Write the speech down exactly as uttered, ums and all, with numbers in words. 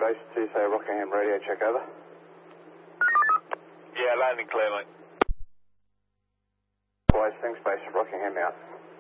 Base to say Rockingham radio check over. Yeah, landing clear, mate. Twice, things base, Rockingham out.